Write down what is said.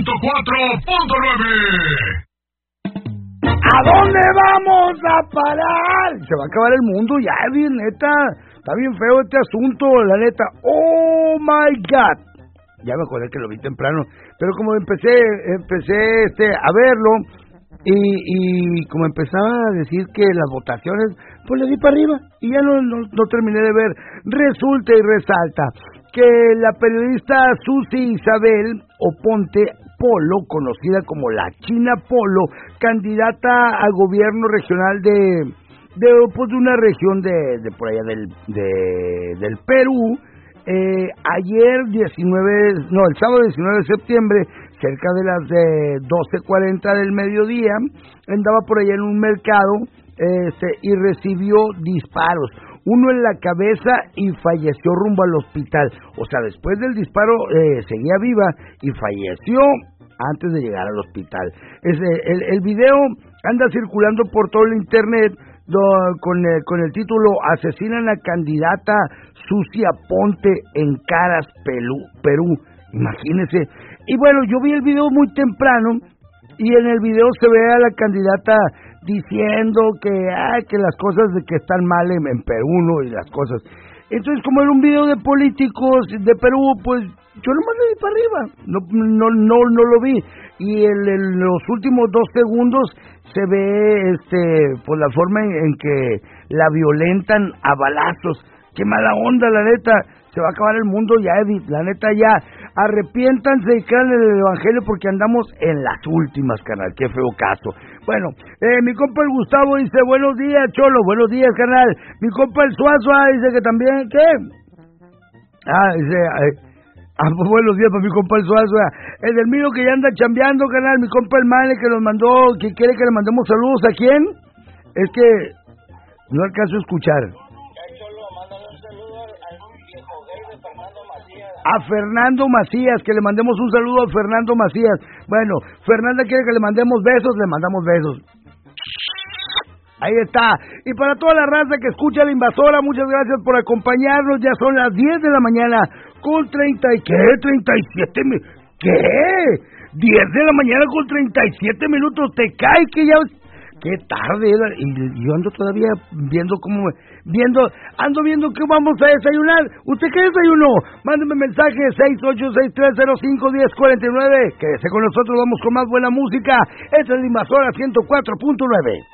104.9. ¿A dónde vamos a parar? Se va a acabar el mundo ya, neta. Está bien feo este asunto, la neta. Oh my God. Ya me acordé que lo vi temprano, pero como empecé a verlo y como empezaba a decir que las votaciones, pues le di para arriba y ya no terminé de ver. Resulta y resalta que la periodista Susi Isabel Oponte Polo, conocida como la China Polo, candidata a gobierno regional de una región de por allá del Perú, el sábado 19 de septiembre, cerca de las 12:40 del mediodía, andaba por allá en un mercado y recibió disparos, uno en la cabeza y falleció rumbo al hospital. O sea, después del disparo seguía viva y falleció antes de llegar al hospital. El video anda circulando por todo el internet con el título "Asesinan a candidata Susi Aponte en Caras, Perú". Imagínense. Y bueno, yo vi el video muy temprano y en el video se ve a la candidata diciendo que las cosas que están mal en Perú, ¿no? Y las cosas. Entonces, como era un video de políticos de Perú, pues yo nomás le di para arriba. No lo vi. Y en los últimos 2 segundos se ve pues la forma en que la violentan a balazos. Qué mala onda, la neta. Se va a acabar el mundo ya, Edith. La neta, ya. Arrepiéntanse y crean en el evangelio porque andamos en las últimas, canal. Qué feo caso. Bueno, mi compa el Gustavo dice: buenos días, Cholo. Buenos días, canal. Mi compa el Suazo dice que también, ¿qué? Pues buenos días para mi compa el Suazo. El del mío que ya anda chambeando, canal. Mi compa el Mane que nos mandó, que quiere que le mandemos saludos. ¿A quién? Es que no alcanzo a escuchar. A Fernando Macías, que le mandemos un saludo a Fernando Macías. Bueno, Fernanda quiere que le mandemos besos, le mandamos besos. Ahí está. Y para toda la raza que escucha La Invasora, muchas gracias por acompañarnos. Ya son las 10 de la mañana con 37 minutos. ¿Qué? 10 de la mañana con 37 minutos. Te cae que ya... Qué tarde, y yo ando todavía ando viendo que vamos a desayunar. ¿Usted qué desayunó? Mándeme mensaje 6863051049. Quédese con nosotros, vamos con más buena música. Esta es La Invasora 104.9.